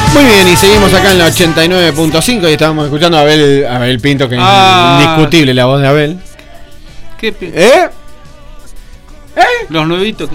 Muy bien, y seguimos acá en la 89.5 y estábamos escuchando a Abel Pinto, que es indiscutible la voz de Abel. ¿Qué? Los nuevitos.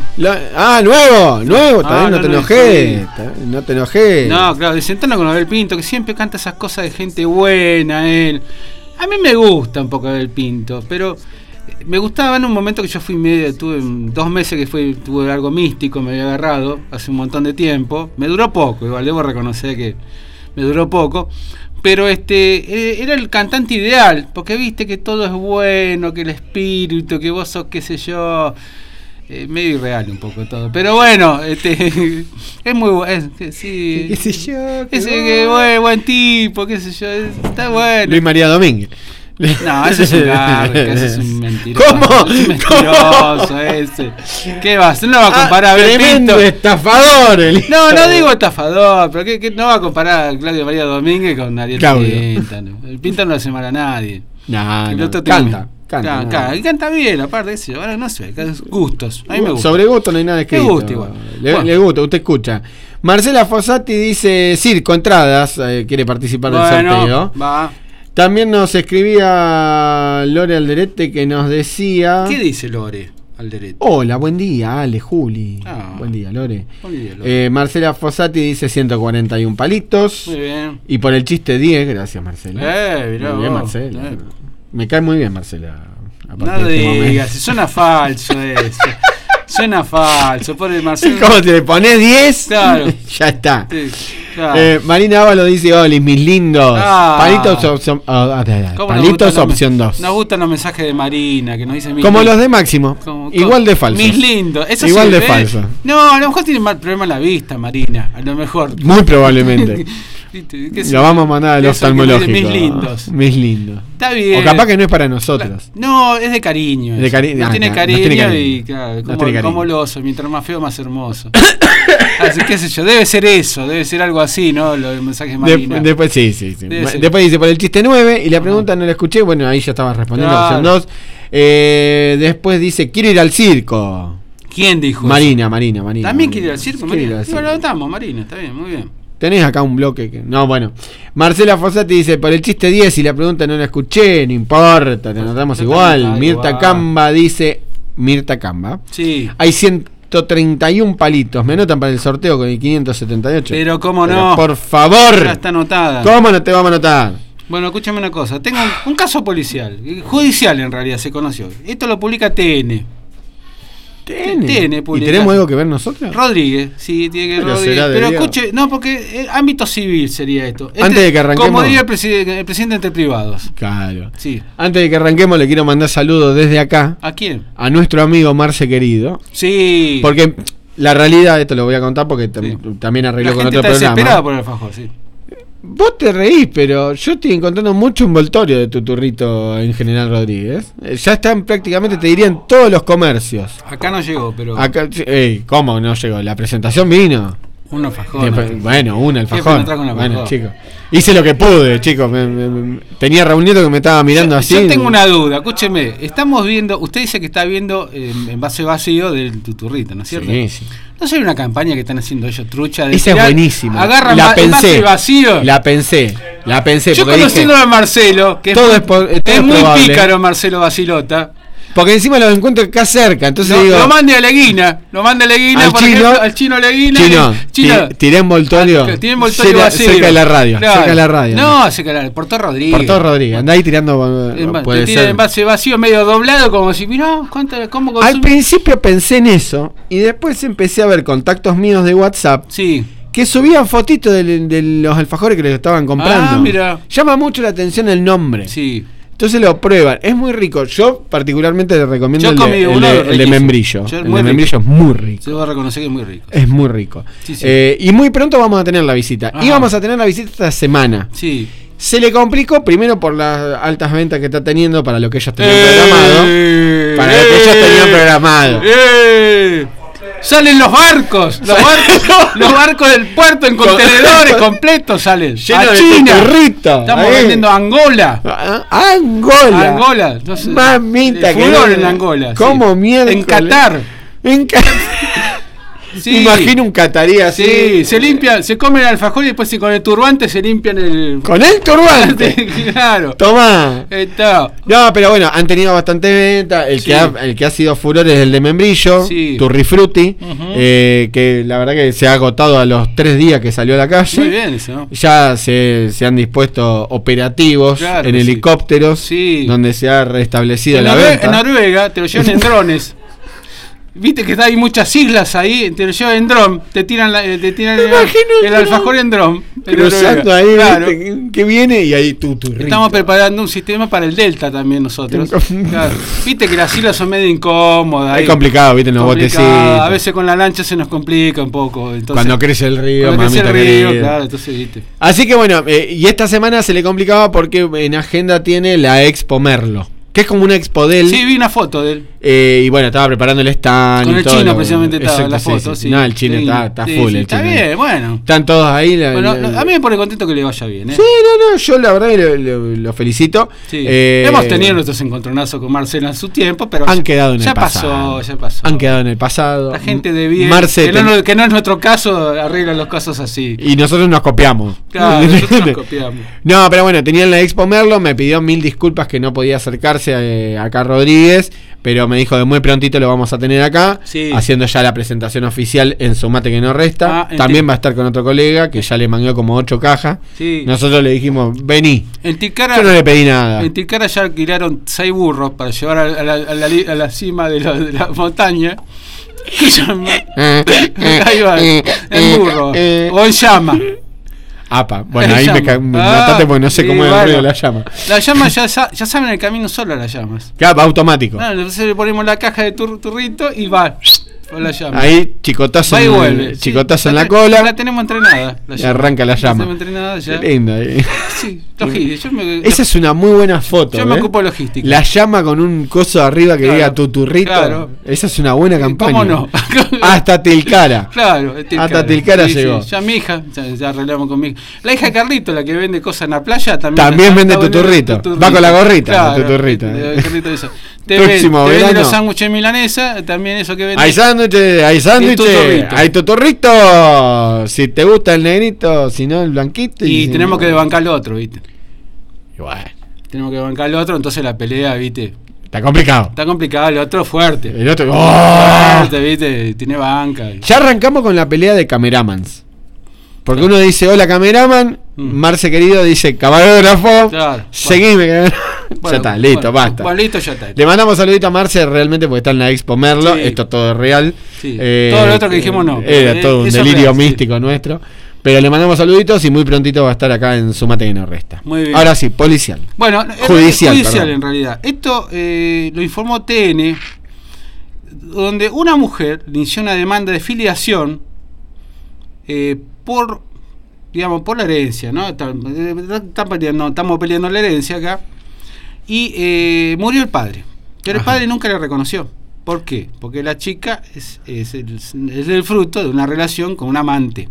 Nuevo, también no te enojé. No te enojé. No, claro, desentona con Abel Pinto, que siempre canta esas cosas de gente buena, él. A mí me gusta un poco Abel Pinto, pero me gustaba en un momento que yo fui tuve 2 meses que tuve algo místico, me había agarrado hace un montón de tiempo. Me duró poco, igual debo reconocer que me duró poco. Pero era el cantante ideal, porque viste que todo es bueno, que el espíritu, que vos sos qué sé yo, medio irreal un poco todo. Pero bueno, es muy bueno, sí, qué sé yo, que buen tipo, qué sé yo, está bueno. Luis María Domínguez. No, ese es un garca, ese es un mentiroso. ¿Cómo? Es un mentiroso ese. ¿Qué vas? No va a comparar a Abel Pinto. Estafador. No digo estafador, pero ¿qué no va a comparar a Claudio María Domínguez con Ariel Pinto? El Pinto no le hace mal a nadie. No, canta. Canta bien, aparte, ahora no sé, gustos. A mí me gusta. Sobre gusto no hay nada escrito. Me gusta igual. Le gusta, usted escucha. Marcela Fossati dice, Circo Entradas, quiere participar del sorteo. Va. También nos escribía Lore Alderete que nos decía... ¿Qué dice Lore Alderete? Hola, buen día, Ale, Juli. Buen día, Lore. Marcela Fossati dice 141 palitos. Muy bien. Y por el chiste 10, gracias Marcela. Mirá muy bien, Marcela. Me cae muy bien, Marcela. No digas, suena falso eso. Suena falso, pobre Marcelo. ¿Cómo te le pones 10? Claro. Ya está. Sí, claro. Marina Ávalo dice, Oli, mis lindos. Palitos opción 2. Nos gustan los mensajes de Marina, que nos dicen como lindos. Los de Máximo. Igual de falsos. Mis lindos. Eso igual de falso. No, a lo mejor tiene mal problema en la vista, Marina. A lo mejor. Muy probablemente. Lo vamos a mandar al oftalmológico. Mis lindos. Mis lindos. Está bien. O capaz que no es para nosotros. No, es de cariño. No tiene cariño y claro, como el oso. Mientras más feo, más hermoso. Así qué sé yo, debe ser eso, debe ser algo así, ¿no? Los mensajes Marina. Después sí. Después dice por el chiste 9 y la pregunta no la escuché. Bueno, ahí ya estaba respondiendo opción 2. Después dice, quiero ir al circo. ¿Quién dijo Marina. ¿También quiere ir al circo? Marina. Lo notamos, Marina, está bien, muy bien. Tenés acá un bloque que... No, bueno. Marcela Fossati dice, por el chiste 10 y la pregunta no la escuché, no importa, te anotamos igual. Mirta Camba dice... Mirta Camba. Sí. Hay 131 palitos. Me anotan para el sorteo con el 578. Pero cómo no. Por favor. Ya está anotada. ¿Cómo no te vamos a anotar? Bueno, escúchame una cosa. Tengo un caso policial. Judicial en realidad se conoció. Esto lo publica TN. ¿Y tenemos algo que ver nosotros? Rodríguez, sí, tiene que ver Rodríguez. Pero escuche, no, porque ámbito civil sería esto. Antes de que arranquemos. Como diría el presidente entre privados. Claro. Sí. Antes de que arranquemos, le quiero mandar saludos desde acá. ¿A quién? A nuestro amigo Marce querido. Sí. Porque la realidad, esto lo voy a contar porque también arregló con otro programa. Está desesperada por el alfajor, sí. Vos te reís, pero yo estoy encontrando mucho envoltorio de tu turrito en General Rodríguez. Ya están prácticamente, te diría, en todos los comercios. Acá no llegó, pero... Acá, ¿cómo no llegó? La presentación vino. Un alfajor. Bueno, un alfajor. Bueno, chicos. Hice lo que pude, chicos. Tenía Raúl que me estaba mirando así. Yo tengo una duda, escúcheme. Estamos viendo, usted dice que está viendo envase vacío del tuturrito, ¿no es cierto? Sí. ¿No sé una campaña que están haciendo ellos trucha de esa es buenísima. Agarran envase vacío. La pensé. Yo conociendo a Marcelo, que es muy probable. Pícaro Marcelo Basilota. Porque encima los encuentro acá cerca, entonces digo... Lo mande a Leguina, al chino Leguina. Chino, tiré envoltorio cerca de la radio. Claro. Cerca de la radio. No, cerca de la Porto Rodríguez. Andá ahí tirando... Te tira envase vacío medio doblado, como si, mirá, ¿cómo consume? Al principio pensé en eso, y después empecé a ver contactos míos de WhatsApp. Sí. Que subían fotitos de los alfajores que les estaban comprando. Mira. Llama mucho la atención el nombre. Sí. Entonces lo prueban, es muy rico. Yo particularmente le recomiendo el de membrillo. El de membrillo es muy rico. Se va a reconocer que es muy rico. Es muy rico. Sí. Y muy pronto vamos a tener la visita. Ajá. Y vamos a tener la visita esta semana. Sí. Se le complicó primero por las altas ventas que está teniendo para lo que ellos tenían programado. Salen los barcos del puerto en contenedores completos salen. Lleno a de China. Estamos vendiendo a Angola. Angola. No sé. Mamita, que en Angola. ¿Cómo sí. mierda? En Qatar. Sí. Imagino un catarí así. Sí, se limpia, se come el alfajor y después con el turbante se limpian el... ¿Con el turbante? Claro. Tomá. Está. No, pero bueno, han tenido bastante venta. El que ha sido furor es el de membrillo, Turri Frutti, que la verdad que se ha agotado a los 3 días que salió a la calle. Muy bien eso, ¿no? Ya se han dispuesto operativos en helicópteros, donde se ha restablecido la venta. En Noruega te lo llevan en drones. Viste que hay muchas islas ahí, te lo llevan en dron, te tiran el alfajor en dron. Cruzando ahí, claro. Que viene y ahí tú. Estamos preparando un sistema para el Delta también nosotros. Claro. Viste que las islas son medio incómodas. Es complicado, viste, los botecitos. A veces con la lancha se nos complica un poco. Entonces, cuando crece el río, claro, entonces viste. Así que bueno, y esta semana se le complicaba porque en agenda tiene la Expo Merlo, que es como una expo de él. Sí, vi una foto de él. Y bueno, estaba preparando el stand. Con el chino precisamente estaba la foto. Sí. No, el chino está full. Está bien, bueno. Están todos ahí. Bueno, a mí me pone contento que le vaya bien. Sí, no, yo la verdad lo felicito. Sí. Hemos tenido nuestros encontronazos con Marcela en su tiempo, pero han quedado en el pasado. Ya pasó. Han quedado en el pasado. La gente de bien, que no es nuestro caso, arregla los casos así. Y nosotros nos copiamos. Claro, nosotros nos copiamos. No, pero bueno, tenían la Expo Merlo, me pidió 1000 disculpas que no podía acercarse acá Rodríguez, pero me dijo que muy prontito lo vamos a tener acá, haciendo ya la presentación oficial en Sumate que no resta. También va a estar con otro colega que ya le mangueó como 8 cajas. Nosotros le dijimos, vení. Yo no le pedí nada. En Tilcara ya alquilaron 6 burros para llevar a la cima de la montaña. Ahí va, en burro o en llama. Apa, bueno, ahí me mataste porque no sé cómo es el ruido de la llama. Las llamas ya saben el camino solo, las llamas. Claro, automático. Entonces le ponemos la caja de turrito y va con la llama. Ahí, chicotazo, chicotazo en la cola. La tenemos entrenada. Y arranca la llama. Ya. Qué lindo. Sí, esa es una muy buena foto. Yo me ocupo de logística. La llama con un coso arriba que diga tu turrito. Claro. Esa es una buena campaña. ¿Cómo no? Hasta Tilcara. Claro, hasta Tilcara llegó. Ya mi hija, ya arreglamos con mi hija. La hija de Carlito, la que vende cosas en la playa, también vende tu turrito. Va con la gorrita, tu turrito. Te vende los sándwiches milanesa, también eso que vende. Hay sándwiches, hay tu turrito. Si te gusta el negrito, si no el blanquito. Y tenemos que bancar el otro, ¿viste? Igual. Tenemos que bancar el otro, entonces la pelea, ¿viste? Está complicado. El otro fuerte. El otro. Fuerte, ¿viste? Tiene banca. Ya arrancamos con la pelea de cameramans. Porque uno dice, hola cameraman. Marce querido dice, camarógrafo. Claro. Seguime. Bueno, ya está, listo, basta. Bueno, listo, ya está. Le mandamos saludito a Marce realmente porque está en la Expo Merlo. Esto todo es real. Sí. Todo lo otro que dijimos no. Era todo un delirio místico nuestro. Pero le mandamos saluditos y muy prontito va a estar acá en Sumate que no resta. Muy bien. Ahora sí, policial. Bueno, judicial en realidad. Esto lo informó TN, donde una mujer inició una demanda de filiación por la herencia, ¿no? Estamos peleando la herencia acá. Y murió el padre. Pero el padre nunca le reconoció. ¿Por qué? Porque la chica es el fruto de una relación con un amante.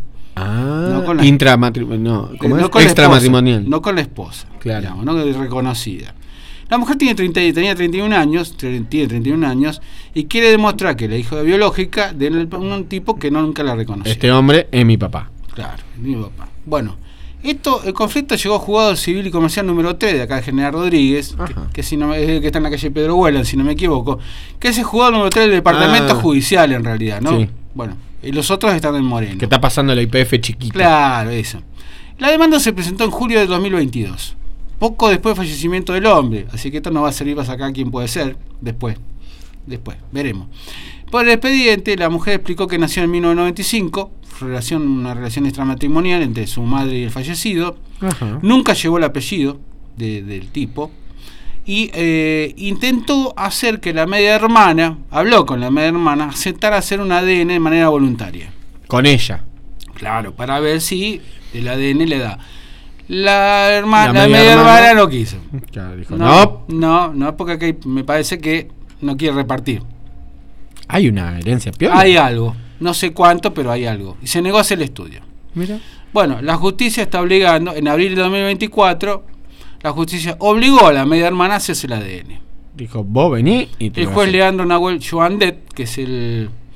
Extramatrimonial. No con la esposa, claro. Digamos, no reconocida. La mujer tenía 31 años y quiere demostrar que la hija biológica de un tipo que nunca la reconoció. Este hombre es mi papá. Claro, mi papá. Bueno, el conflicto llegó a juzgado civil y comercial número 3 de acá de General Rodríguez, que es el que está en la calle Pedro Huelan, si no me equivoco, que es el juzgado número 3 del departamento judicial en realidad, ¿no? Sí. Bueno, y los otros están en Moreno. Que está pasando la IPF chiquita. Claro, eso. La demanda se presentó en julio de 2022, poco después del fallecimiento del hombre, así que esto no va a servir para sacar quién puede ser, después, veremos. Por el expediente, la mujer explicó que nació en 1995, una relación extramatrimonial entre su madre y el fallecido. Nunca llevó el apellido del tipo. Y intentó hacer que habló con la media hermana, aceptara hacer un ADN de manera voluntaria. Con ella. Claro, para ver si el ADN le da. La media hermana no quiso. Claro, dijo, no, porque aquí me parece que no quiere repartir. Hay una herencia piola. Hay algo, no sé cuánto, pero hay algo. Y se negó a hacer el estudio. Mira. Bueno, la justicia está obligando, en abril de 2024, la justicia obligó a la media hermana a hacerse el ADN. Dijo, vos vení y te el juez Leandro Nahuel Joandet, que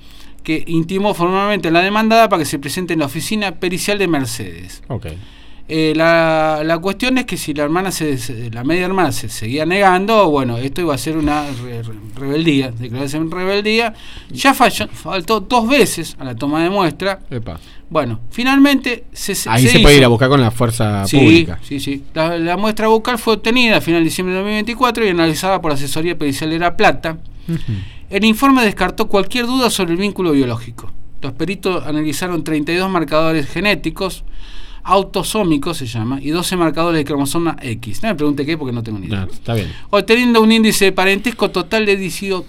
que intimó formalmente a la demandada para que se presente en la oficina pericial de Mercedes. Okay. La cuestión es que si la media hermana se seguía negando, bueno, esto iba a ser una rebeldía, declaración de rebeldía. Ya faltó 2 veces a la toma de muestra. Epa. Bueno, finalmente ahí se puede ir a buscar con la fuerza pública. Sí. La muestra bucal fue obtenida a final de diciembre de 2024 y analizada por la asesoría pericial de La Plata. El informe descartó cualquier duda sobre el vínculo biológico. Los peritos analizaron 32 marcadores genéticos, autosómicos se llama, y 12 marcadores de cromosoma X. No me pregunte qué porque no tengo ni idea. No, está bien. Obteniendo un índice de parentesco total de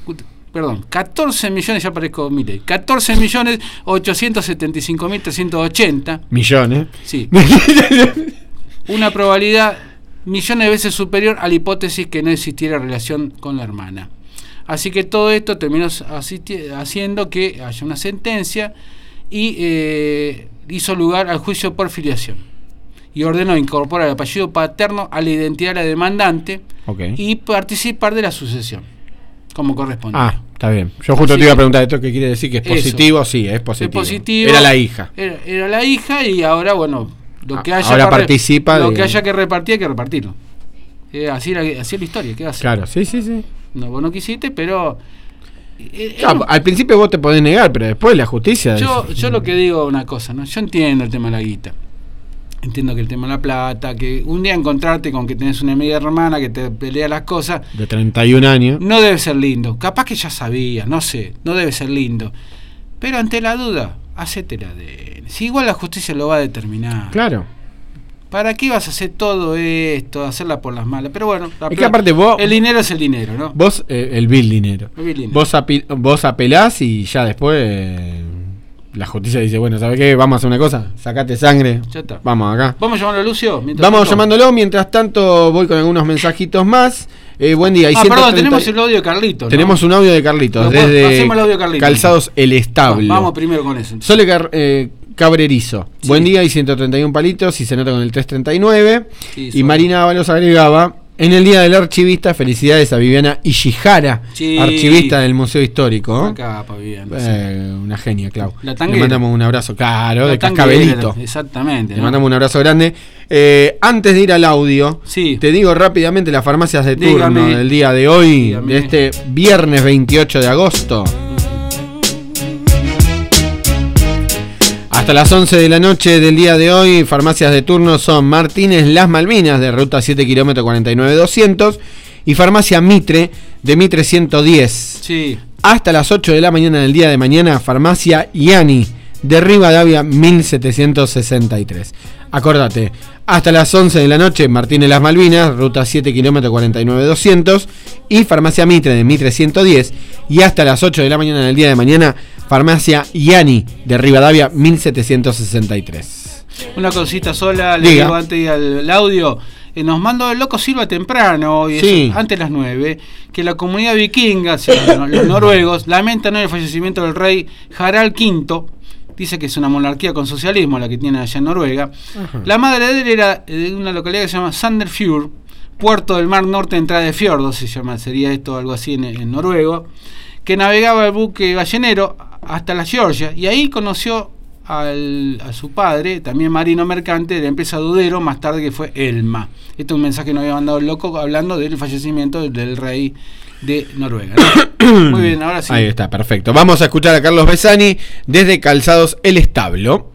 14.875.380 millones. Sí. Una probabilidad millones de veces superior a la hipótesis que no existiera relación con la hermana. Así que todo esto terminó haciendo que haya una sentencia y hizo lugar al juicio por filiación y ordenó incorporar el apellido paterno a la identidad de la demandante y participar de la sucesión como corresponde. Está bien. Yo justo te iba a preguntar esto, ¿qué quiere decir? ¿Que es positivo? Sí, es positivo. Era la hija. Era la hija y ahora, bueno, lo que haya ahora participa lo que haya que repartir hay que repartirlo. Así es la historia, ¿qué hace? Claro, sí. No, vos no quisiste, pero al principio vos te podés negar, pero después la justicia... Yo lo que digo una cosa, ¿no? Yo entiendo el tema de la guita. Entiendo que el tema de la plata, que un día encontrarte con que tenés una media hermana que te pelea las cosas... De 31 años. No debe ser lindo. Capaz que ya sabía, no sé, no debe ser lindo. Pero ante la duda, hacétela de... Si igual la justicia lo va a determinar. Claro. ¿Para qué vas a hacer todo esto, hacerla por las malas? Pero bueno, es que aparte vos, el dinero es el dinero, ¿no? Vos, el vil dinero. Vos apelás y ya después la justicia dice, bueno, ¿sabes qué? Vamos a hacer una cosa, sacate sangre. Ya está. Vamos acá. ¿Vamos a llamarlo a Lucio? Llamándolo, mientras tanto voy con algunos mensajitos más. Buen día. Perdón, tenemos el audio de Carlitos. Tenemos un audio de Carlitos, desde el audio de Carlitos. Calzados El Establo. Vamos primero con eso. Sole Cabrerizo. Sí. Buen día, y 131 palitos, y se nota con el 339. Sí, y Marina Ábalos agregaba, en el día del archivista, felicidades a Viviana Ishihara, archivista del Museo Histórico. Acá, Viviana. Una genia, Clau. Le mandamos un abrazo, claro, de Cascabelito. Exactamente. Le mandamos un abrazo grande. Antes de ir al audio, te digo rápidamente las farmacias de turno del día de hoy, de este viernes 28 de agosto. Hasta las 11 de la noche del día de hoy, farmacias de turno son Martínez Las Malvinas, de ruta 7 km 49200, y farmacia Mitre, de Mitre 110. Sí. Hasta las 8 de la mañana del día de mañana, farmacia Yani, de Rivadavia 1763. Acordate, hasta las 11 de la noche, Martínez Las Malvinas, ruta 7 km 49200, y farmacia Mitre, de Mitre 110, y hasta las 8 de la mañana del día de mañana, farmacia Yani, de Rivadavia 1763. Una cosita sola, le digo antes al audio. Nos mandó el loco Silva temprano, y antes de las 9, que la comunidad vikinga, los noruegos, lamentan el fallecimiento del rey Harald V. Dice que es una monarquía con socialismo la que tiene allá en Noruega. Uh-huh. La madre de él era de una localidad que se llama Sandefjord, puerto del mar norte, entrada de fiordos, sería esto algo así en noruego, que navegaba el buque ballenero hasta la Georgia, y ahí conoció a su padre, también marino mercante de la empresa Dudero, más tarde que fue Elma. Este es un mensaje que nos había mandado el loco hablando del fallecimiento del rey de Noruega, ¿no? Muy bien, ahora sí. Ahí está, perfecto. Vamos a escuchar a Carlos Besani desde Calzados El Establo.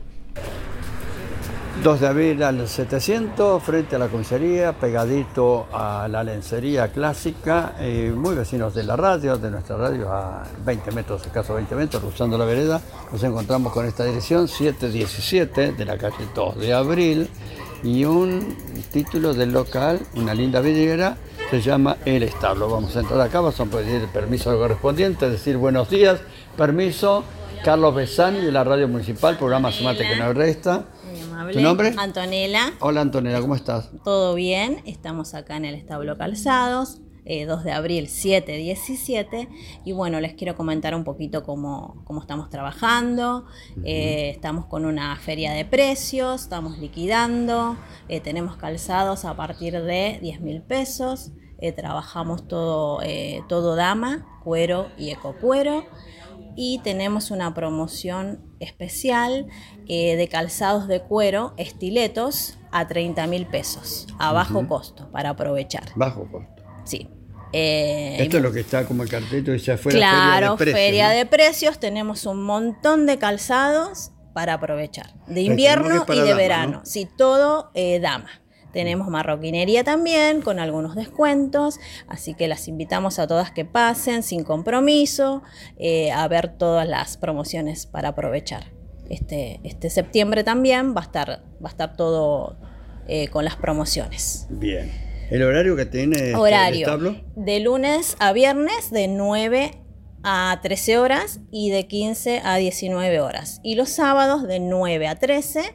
2 de abril al 700, frente a la comisaría, pegadito a la lencería clásica, muy vecinos de la radio, de nuestra radio, a 20 metros, escaso 20 metros, cruzando la vereda. Nos encontramos con esta dirección, 717 de la calle 2 de abril, y un título del local, una linda vidriera, se llama El Establo. Vamos a entrar acá, vamos a pedir el permiso correspondiente, decir buenos días, permiso. Carlos Besani, de la radio municipal, programa Sumate que no resta. Amable. ¿Tu nombre? Antonella. Hola Antonella, ¿cómo estás? Todo bien, estamos acá en el Establo Calzados, 2 de abril 717, y bueno, les quiero comentar un poquito cómo estamos trabajando. Estamos con una feria de precios, estamos liquidando, tenemos calzados a partir de 10.000 pesos, trabajamos todo dama, cuero y ecocuero. y tenemos una promoción especial de calzados de cuero, estiletos, a 30.000 pesos, a bajo costo, para aprovechar. Bajo costo. Sí. Esto es lo que está como el cartelito dice afuera. Claro, feria de precios. Tenemos un montón de calzados para aprovechar, de invierno y de dama, verano. ¿No? Sí, todo dama. Tenemos marroquinería también, con algunos descuentos, así que las invitamos a todas que pasen sin compromiso, a ver todas las promociones para aprovechar. Este septiembre también va a estar todo con las promociones. Bien. ¿El horario que tiene el establo? De lunes a viernes, de 9 a 13 horas y de 15 a 19 horas. Y los sábados de 9 a 13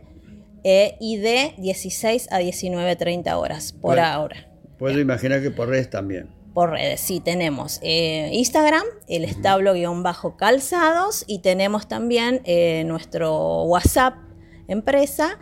y de 16 a 19:30 horas por ahora. Puedo imaginar que por redes también. Por redes, sí, tenemos Instagram, el establo-calzados, y tenemos también nuestro WhatsApp empresa,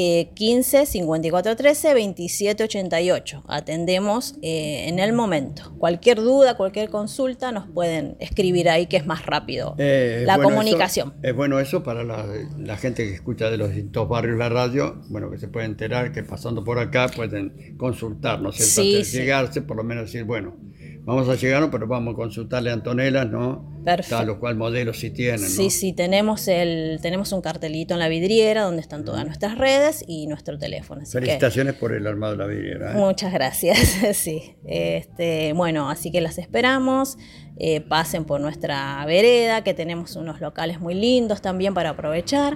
15 54 13 27 88. Atendemos en el momento. Cualquier duda, cualquier consulta, nos pueden escribir ahí, que es más rápido la comunicación. Es bueno eso para la gente que escucha de los distintos barrios la radio, bueno, que se puede enterar que pasando por acá pueden consultarnos, ¿no? Sí, antes de llegarse, por lo menos decir, bueno, vamos a llegar, pero vamos a consultarle a Antonella, ¿no? Perfecto. Tal o cual modelo si tienen, ¿no? Sí, tenemos un cartelito en la vidriera donde están todas nuestras redes y nuestro teléfono. Así felicitaciones por el armado de la vidriera. Muchas gracias, sí. Bueno, así que las esperamos. Pasen por nuestra vereda, que tenemos unos locales muy lindos también para aprovechar.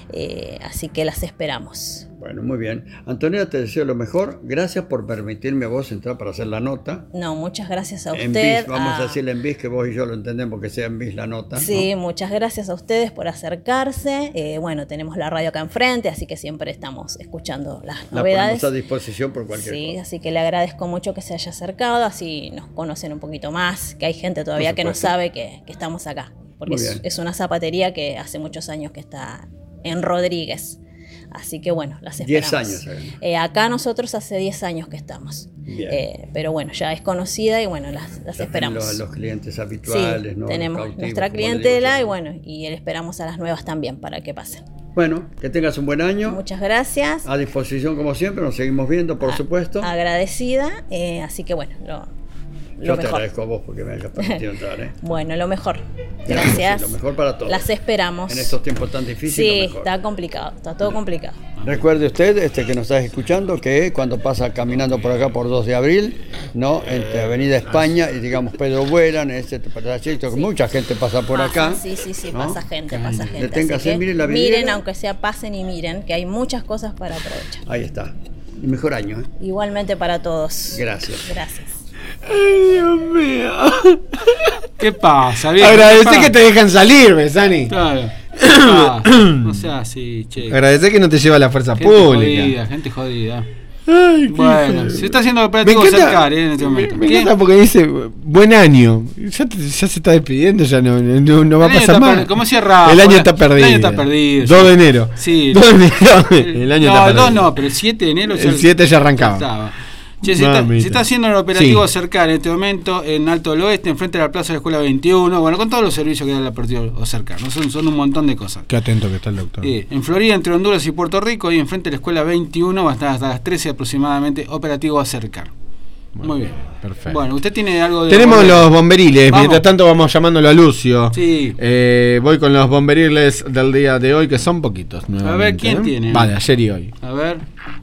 Así que las esperamos. Bueno, muy bien. Antonella, te deseo lo mejor. Gracias por permitirme a vos entrar para hacer la nota. No, muchas gracias a en usted. BIS, vamos a decirle en BIS, que vos y yo lo entendemos, que sea en BIS la nota. Sí, ¿no? Muchas gracias a ustedes por acercarse. Bueno, tenemos la radio acá enfrente, así que siempre estamos escuchando las novedades. La ponemos a disposición por cualquier cosa. Sí, así que le agradezco mucho que se haya acercado, así nos conocen un poquito más, que hay gente todavía que no sabe que estamos acá. Porque es una zapatería que hace muchos años que está en Rodríguez. Así que bueno, las esperamos. 10 años. Acá nosotros hace 10 años que estamos. Pero bueno, ya es conocida y bueno, las esperamos. Los clientes habituales, sí, ¿no? Tenemos cautivos, nuestra clientela y bueno, y esperamos a las nuevas también para que pasen. Bueno, que tengas un buen año. Muchas gracias. A disposición como siempre, nos seguimos viendo, por supuesto. Agradecida, así que bueno, yo te agradezco a vos porque me hayas permitido entrar. Bueno, lo mejor. Gracias. Sí, lo mejor para todos. Las esperamos. En estos tiempos tan difíciles. Sí, está complicado, está todo complicado. Recuerde usted, que nos está escuchando, que cuando pasa caminando por acá por 2 de abril, ¿no? Entre Avenida España y digamos Pedro Bueran, trayecto, que mucha gente pasa por acá. Sí, ¿no? pasa gente. Deténgase, miren la vidriera. Miren, aunque sea, pasen y miren, que hay muchas cosas para aprovechar. Ahí está. Y mejor año. Igualmente para todos. Gracias. Ay, Dios mío. ¿Qué pasa? Agradecé que te dejan salir, Besani. Claro. No sea así, che. Agradecé que no te lleva la fuerza pública. Gente jodida. Ay, bueno, se está haciendo el operativo Cercar en este momento. Me encanta porque dice buen año. Ya se está despidiendo, ya no va a pasar más. ¿Cómo cierra? El año está perdido. El año está perdido. 2 de enero. Sí. 2 de enero. El año está perdido. No, el 2 no, pero el 7 de enero el 7 ya arrancaba. Che, se está haciendo el operativo Cercar en este momento en Alto del Oeste, enfrente de la Plaza de la Escuela 21, bueno, con todos los servicios que da el operativo Cercar, ¿no? Son un montón de cosas. Qué atento que está el doctor. En Florida, entre Honduras y Puerto Rico, y enfrente de la Escuela 21, va a estar hasta las 13 aproximadamente, operativo Cercar. Muy bien. Perfecto. Bueno, usted tiene algo de... Tenemos los bomberiles, mientras tanto vamos llamándolo a Lucio. Sí. Voy con los bomberiles del día de hoy, que son poquitos. A ver, ¿quién tiene? Vale, ayer y hoy. A ver...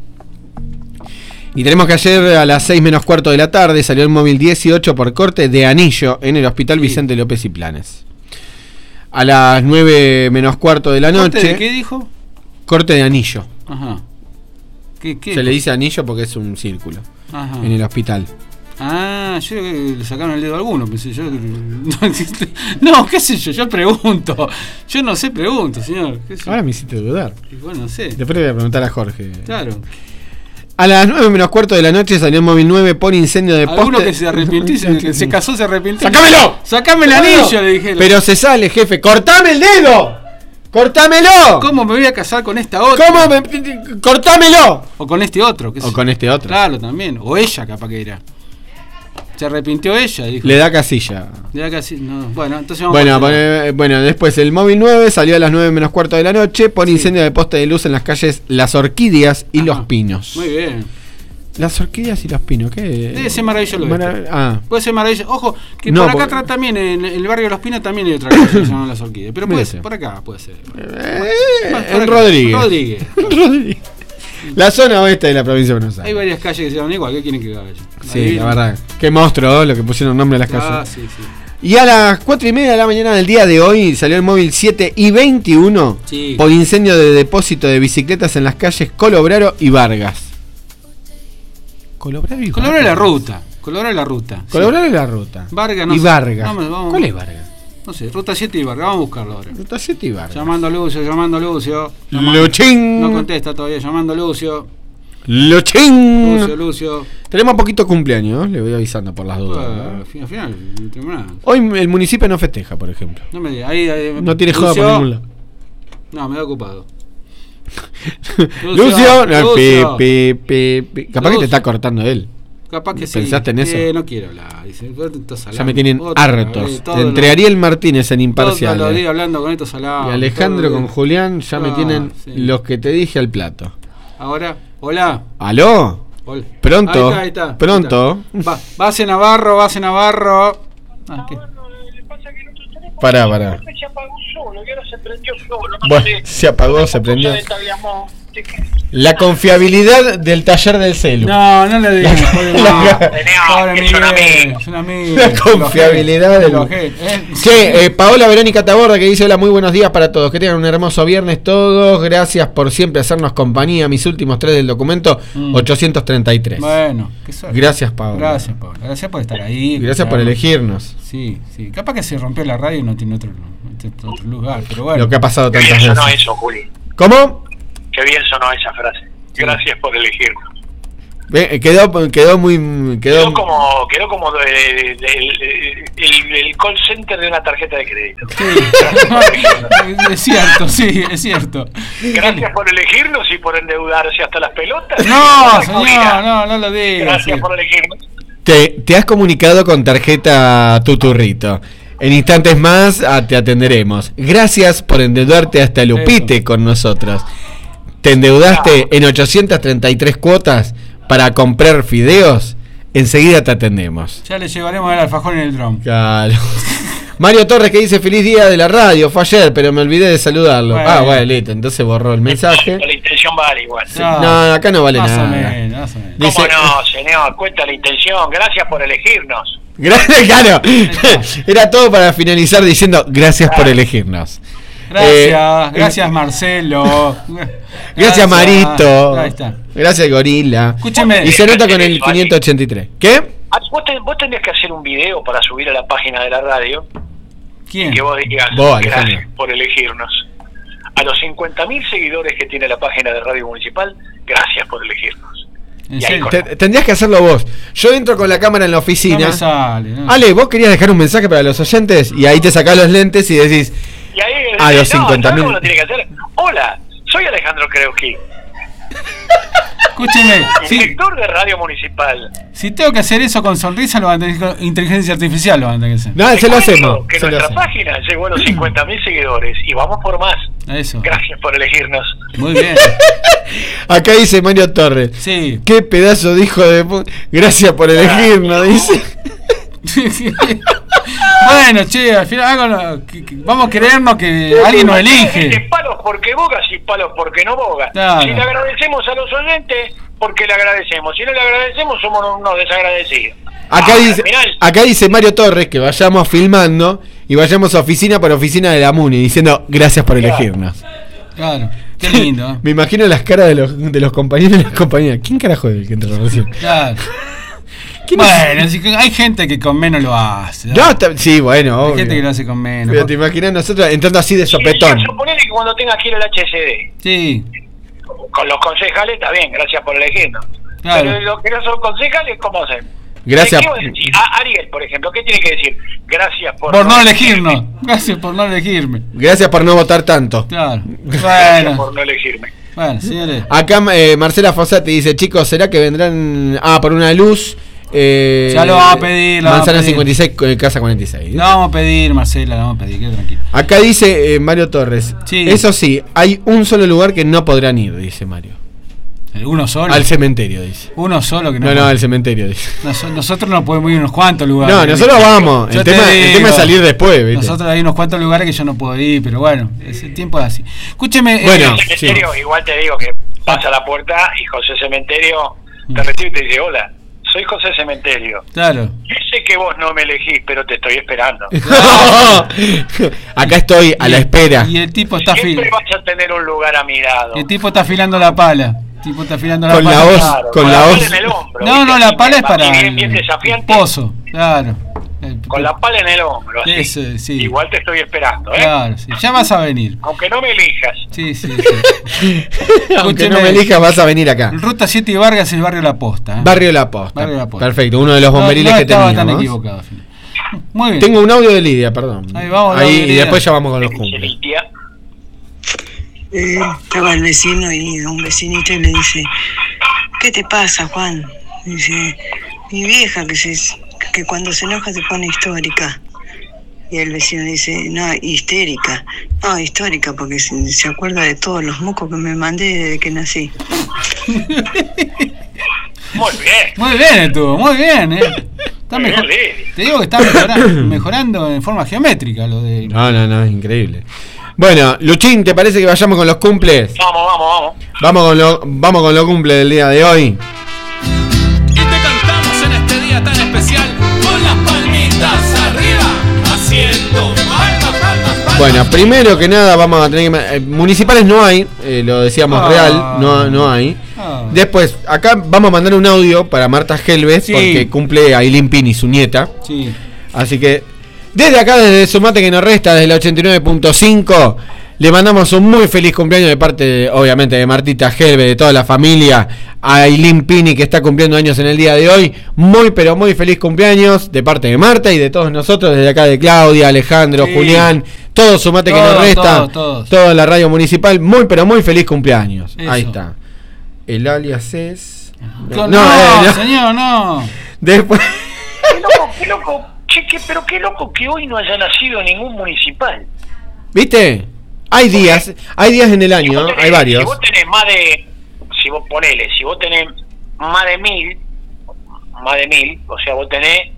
Y tenemos que ayer a las 6 menos cuarto de la tarde salió el móvil 18 por corte de anillo en el Hospital Vicente López y Planes. A las 9 menos cuarto de la noche... ¿Corte de qué dijo? Corte de anillo. Ajá. ¿Qué? Se le dice anillo porque es un círculo. Ajá. En el hospital. Ah, yo creo que le sacaron el dedo a alguno, pensé yo. No, qué sé yo pregunto. Yo no sé, pregunto, señor. Ahora me hiciste dudar. Bueno, no sé. Después le voy a preguntar a Jorge. Claro. A las 9 menos cuarto de la noche salió el móvil 9 por incendio de poste. Alguno que se arrepintió, que se casó, se arrepintió. ¡Sácamelo! ¡Sácame el anillo! Le dije. Pero se sale, jefe. ¡Cortame el dedo! ¡Cortámelo! ¿Cómo me voy a casar con esta otra? ¡Cortámelo! O con este otro. O con este otro. Claro, también. O ella, capaz que era. Se arrepintió ella, dijo. Le da casilla. No. Bueno, entonces vamos bueno, después el móvil 9 salió a las 9 menos cuarto de la noche por incendio de poste de luz en las calles Las Orquídeas y Los Pinos. Muy bien. Las Orquídeas y Los Pinos, ¿qué? Debe ser maravilloso. Puede ser maravilloso. Ojo, que no, por acá también, en el barrio de Los Pinos también hay otra cosa que se llama Las Orquídeas. Pero puede ser, por acá puede ser. En Rodríguez. La zona oeste de la provincia de Buenos Aires. Hay varias calles que se llaman igual. ¿Qué quieren que haga yo? Sí, la verdad. Qué monstruo lo que pusieron nombre a las calles. Sí. Y a las 4:30 de la mañana del día de hoy salió el móvil 7 y 21 por incendio de depósito de bicicletas en las calles Colobraro y Vargas. Colobraro es la ruta. Colobraro es la ruta. Vargas no. Y Vargas. Vamos. ¿Cuál es Vargas? No sé, ruta 7 y Vargas. Vamos a buscarlo ahora. Ruta 7 y Vargas. Llamando a Lucio. Luchín. No contesta todavía. Llamando a Lucio. Lucio. Tenemos poquito cumpleaños, le voy avisando por las dudas. Al final, no tengo nada. Hoy el municipio no festeja, por ejemplo. No me digas. Ahí, no tiene joda por ningún lado. No, me da ocupado. Lucio. Capaz que te está cortando él. Capaz que ¿Pensaste en eso? No quiero hablar. Dice, ya me tienen hartos. Entre Ariel Martínez en Imparcial. Todos los días hablando con estos salados. Y Alejandro con Julián ya me tienen los que te dije al plato. Ahora, hola. ¿Aló? Hola. Pronto. Ahí está. Pronto. Base Navarro. ¿Qué? Pará. Se apagó solo, y ahora se prendió solo. Bueno, se apagó, se prendió. La confiabilidad del taller del celu. No le digas. Es un amigo. La confiabilidad del. Che, Paola Verónica Taborda que dice: hola, muy buenos días para todos. Que tengan un hermoso viernes todos. Gracias por siempre hacernos compañía. Mis últimos 3 del documento 833. Bueno, qué suerte. Gracias, Paola. Gracias por estar ahí. Gracias por elegirnos. Sí. Capaz que se rompió la radio y no tiene otro lugar. Pero bueno. Lo que ha pasado tantas veces. No eso, Juli. ¿Cómo? Qué bien sonó esa frase. Gracias por elegirnos. Quedó muy. Quedó como el call center de una tarjeta de crédito. Sí. Es cierto. Gracias por elegirnos y por endeudarse hasta las pelotas. No, señor, no lo digas. Gracias por elegirnos. Te has comunicado con tarjeta Tuturrito. En instantes más te atenderemos. Gracias por endeudarte hasta el upite con nosotros. ¿Te endeudaste en 833 cuotas para comprar fideos? Enseguida te atendemos. Ya le llevaremos el alfajor en el dron. Claro. Mario Torres que dice: feliz día de la radio. Fue ayer, pero me olvidé de saludarlo. Bueno, listo. Entonces borró el mensaje. La intención vale igual. No, acá no vale nada. Más o menos. ¿Cómo no, señor? Cuenta la intención. Gracias por elegirnos. Claro. Era todo para finalizar diciendo: gracias por elegirnos. Gracias Marcelo. Gracias Marito. Ahí está. Gracias Gorila. Escúcheme. Y se nota con el 583. ¿Qué? Vos tendrías que hacer un video para subir a la página de la radio. ¿Quién? Que vos digas: gracias por elegirnos. A los 50.000 seguidores que tiene la página de Radio Municipal, gracias por elegirnos. Tendrías que hacerlo vos. Yo entro con la cámara en la oficina. No me sale, no. Ale, vos querías dejar un mensaje para los oyentes y ahí te sacás los lentes y decís: y ahí, a los 50.000. ¿Cómo lo tiene que hacer? Hola, soy Alejandro Kreuski. Escúcheme, director de Radio Municipal. Si tengo que hacer eso con sonrisa, lo van a tener con inteligencia artificial, lo van a tener que hacer. No, se lo hacemos. Que nuestra página llegó a los 50.000 seguidores y vamos por más. Eso. Gracias por elegirnos. Muy bien. Acá dice Mario Torres: sí. Qué pedazo de hijo de puta. Gracias por elegirnos, dice. Bueno, che, al final vamos a creernos que alguien nos elige. Palos porque bogas y palos porque no bogas. Claro. Si le agradecemos a los oyentes, porque le agradecemos. Si no le agradecemos, somos unos desagradecidos. Acá dice Mario Torres que vayamos filmando y vayamos a oficina por oficina de la MUNI diciendo: gracias por elegirnos. Claro, qué lindo. Me imagino las caras de los compañeros y las compañeras. ¿Quién carajo es el que entró recién? Claro. Bueno, hay gente que con menos lo hace. No, sí, bueno, hay gente que lo hace con menos. Pero te imaginas nosotros entrando así de sopetón. Suponele que cuando tengas que ir al HCD. Sí. Con los concejales está bien, gracias por elegirnos. Claro. Pero los que no son concejales, ¿cómo hacen? Gracias. Ariel, por ejemplo, ¿qué tiene que decir? Gracias por no elegirnos. Gracias por no elegirme. Gracias por no votar tanto. Claro. Gracias por no elegirme. Bueno, señores. Acá Marcela Fossati dice: chicos, ¿será que vendrán por una luz Ya lo vamos a pedir. Manzana 56, casa 46. Lo vamos a pedir, Marcela, lo vamos a pedir, quede tranquilo. Acá dice Mario Torres. Sí. Eso sí, hay un solo lugar que no podrán ir, dice Mario. ¿Uno solo? Al cementerio, dice. Uno solo que no. No, al cementerio, dice. Nosotros no podemos ir a unos cuantos lugares. No, nosotros vamos. El tema es salir después, ¿viste? Nosotros hay unos cuantos lugares que yo no puedo ir, pero bueno, el tiempo es así. Escúcheme. Bueno, cementerio, igual te digo que pasa a la puerta y José Cementerio te recibe y te dice: hola, soy José Cementerio. Claro. Yo sé que vos no me elegís, pero te estoy esperando. Acá estoy a la espera. Y el tipo está siempre vas a tener un lugar a mi lado. El tipo está afilando la pala. Tipo está afilando con la voz, claro, con la voz en el hombro. No, la pala es para bien desafiante. Pozo, claro. Con la pala en el hombro, así. Ese, sí. Igual te estoy esperando, Claro, sí. Ya vas a venir. Aunque no me elijas. Sí. Aunque no me elijas, vas a venir acá. Ruta 7 y Vargas es el barrio La Posta. Barrio La Posta. Perfecto, uno de los bomberiles que teníamos. No estaba tan equivocado. Muy bien. Tengo un audio de Lidia, perdón. Ahí y después ya vamos con los cumples. Estaba el vecino y un vecinito y le dice: ¿qué te pasa, Juan? Dice: mi vieja que cuando se enoja se pone histórica. Y el vecino dice: no, histérica. No, histórica porque se acuerda de todos los mocos que me mandé desde que nací. Muy bien estuvo, muy bien, Está mejor. Te digo que está mejorando en forma geométrica lo de. No, es increíble. Bueno, Luchín, ¿te parece que vayamos con los cumples? Vamos. Vamos con los cumples del día de hoy. Y te cantamos en este día tan especial con las palmitas arriba, haciendo palmas. Bueno, primero que nada vamos a tener que... municipales no hay, lo decíamos real, no hay. Después, acá vamos a mandar un audio para Marta Helves, porque cumple Ailín Pini, su nieta. Sí. Así que... desde acá, desde Sumate que nos resta, desde la 89.5, le mandamos un muy feliz cumpleaños de parte, obviamente, de Martita Helve, de toda la familia, a Ailín Pini, que está cumpliendo años en el día de hoy. Muy, pero muy feliz cumpleaños de parte de Marta y de todos nosotros, desde acá de Claudia, Alejandro, Julián, todo Sumate que nos resta, toda la radio municipal. Muy, pero muy feliz cumpleaños. Eso. Ahí está. El alias es... No, señor, no. Después... Qué loco. Che, pero qué loco que hoy no haya nacido ningún municipal. ¿Viste? Hay días en el año, hay varios. Si vos tenés si vos tenés más de 1000, o sea, vos tenés,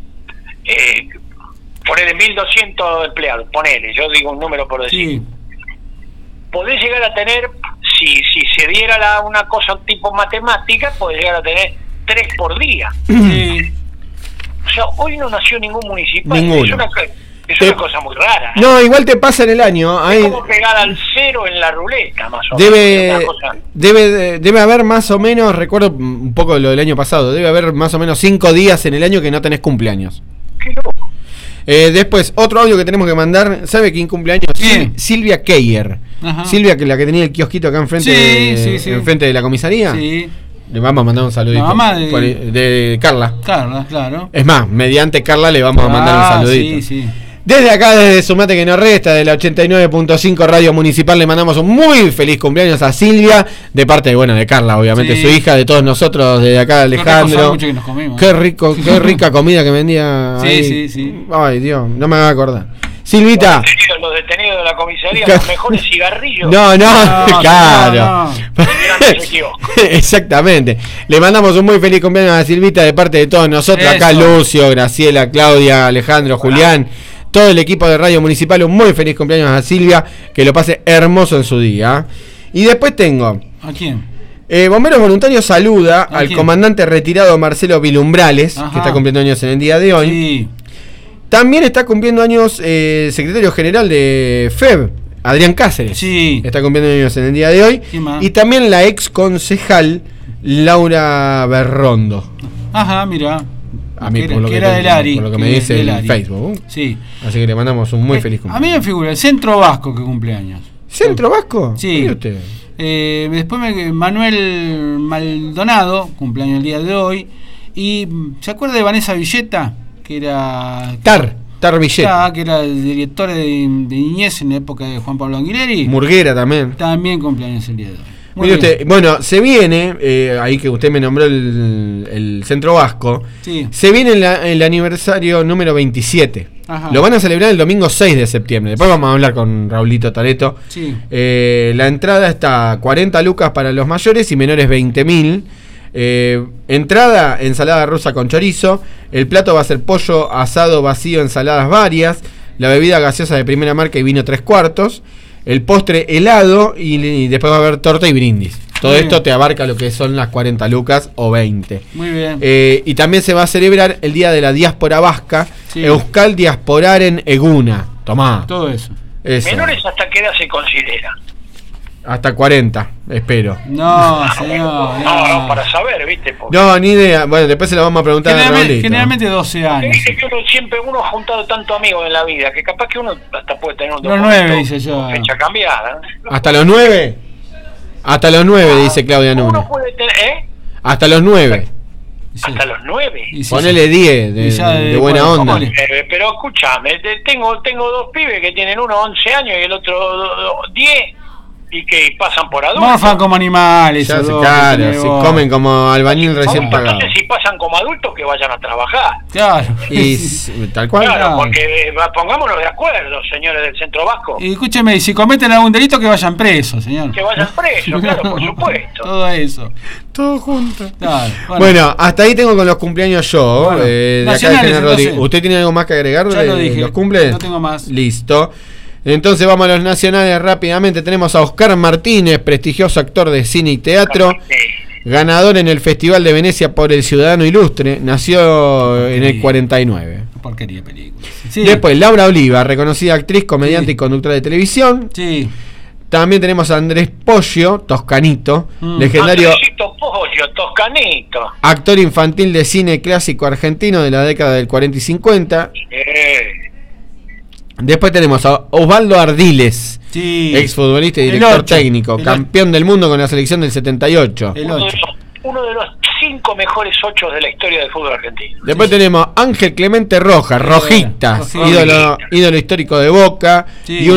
ponele 1200 empleados, ponele, yo digo un número por decir. Sí. Podés llegar a tener, si se diera una cosa tipo matemática, podés llegar a tener 3 por día. Sí. O sea, hoy no nació ningún municipal. Ninguno. Es una cosa muy rara. No, igual te pasa en el año. Es como pegar al 0 en la ruleta, más o menos. Debe haber más o menos, recuerdo un poco lo del año pasado, debe haber más o menos 5 días en el año que no tenés cumpleaños. Qué loco. Después, otro audio que tenemos que mandar. ¿Sabe quién cumpleaños? ¿Quién? Silvia Keyer. Ajá. Silvia, la que tenía el kiosquito acá enfrente, enfrente de la comisaría. Sí. Le vamos a mandar un saludito. La mamá de Carla. Carla, claro. Es más, mediante Carla le vamos a mandar un saludito. Sí. Desde acá, desde Sumate que nos resta, de la 89.5 Radio Municipal, le mandamos un muy feliz cumpleaños a Silvia, de parte de Carla, obviamente, su hija, de todos nosotros, desde acá, Alejandro. Que nos comimos, qué rica comida que vendía. Sí. Ay, Dios, no me haga acordar. Silvita. Los detenidos de la comisaría, los mejores cigarrillos. No, claro. Exactamente. Le mandamos un muy feliz cumpleaños a Silvita de parte de todos nosotros. Eso. Acá Lucio, Graciela, Claudia, Alejandro, Julián, todo el equipo de Radio Municipal. Un muy feliz cumpleaños a Silvia, que lo pase hermoso en su día. Y después tengo... ¿A quién? Bomberos Voluntarios saluda al comandante retirado Marcelo Vilumbrales, que está cumpliendo años en el día de hoy. Sí. También está cumpliendo años secretario general de FEB, Adrián Cáceres. Sí. Está cumpliendo años en el día de hoy. Y también la ex concejal Laura Berrondo. Ajá, mira. A mí, por lo que me dice el Facebook. Sí. Así que le mandamos un muy feliz cumpleaños. A mí me figura el Centro Vasco que cumple años. ¿Centro Vasco? Sí. Usted? Después Manuel Maldonado, cumpleaños el día de hoy. Y ¿se acuerda de Vanessa Villeta? Que era Tar Villeta, que era el director de niñez en la época de Juan Pablo Anguileri. Murguera también cumpleaños el día de hoy. Mire usted, bueno, se viene, ahí que usted me nombró el Centro Vasco, sí. Se viene el aniversario número 27. Ajá. Lo van a celebrar el domingo 6 de septiembre. Después vamos a hablar con Raulito Tareto. Sí. La entrada está 40 lucas para los mayores y menores 20.000. Entrada, ensalada rusa con chorizo. El plato va a ser pollo asado vacío, ensaladas varias. La bebida gaseosa de primera marca y vino 3/4. El postre helado y después va a haber torta y brindis. Todo esto te abarca lo que son las 40 lucas o 20. Muy bien. Y también se va a celebrar el Día de la Diáspora Vasca, sí. Euskal Diasporaren Eguna. Tomá. Todo eso. ¿Menores hasta qué edad se considera? Hasta 40, espero. No, señor. No, para saber, ¿viste? Porque No, ni idea. Bueno, después se lo vamos a preguntar a Raulito. Generalmente 12 años. dice que uno ha juntado tanto amigos en la vida que capaz que uno hasta puede tener un Los 9, dice yo. fecha cambiada. ¿Hasta los 9? Hasta los 9, dice Claudia Núñez. Uno puede tener, Hasta los 9. Sí. hasta los 9. Y sí, Ponele 10 de buena onda. Pero escúchame, tengo 2 pibes que tienen uno 11 años y el otro 10 y que pasan por adultos. Morfan como animales. Ya claro, si comen como albañil recién pagado. Entonces, si pasan como adultos, que vayan a trabajar. Claro. Y tal cual. Claro, porque pongámonos de acuerdo, señores del Centro Vasco. Y escúcheme, si cometen algún delito, que vayan presos, señor. Que vayan presos, claro, por supuesto. Todo eso. Todo junto. Claro, bueno, hasta ahí tengo con los cumpleaños yo. Bueno, de acá de nacionales, Rodríguez. ¿Usted tiene algo más que agregar Ya lo dije. los cumple? No tengo más. Listo. Entonces vamos a los nacionales rápidamente. Tenemos a Oscar Martínez, prestigioso actor de cine y teatro, ganador en el Festival de Venecia por El Ciudadano Ilustre. Nació en el 49. Porquería de película. Sí. Después Laura Oliva, reconocida actriz, comediante y conductora de televisión. Sí. También tenemos a Andrés Poggio, Toscanito, legendario Andresito Poggio, Toscanito. actor infantil de cine clásico argentino de la década del 40 y 50. Después tenemos a Osvaldo Ardiles, Sí. exfutbolista y director técnico, campeón del mundo con la selección del 78. El Uno 8. de los 5 mejores 8 de la historia del fútbol argentino. Después tenemos Ángel Clemente Rojas, Rojita, Sí. ídolo histórico de Boca, Sí. y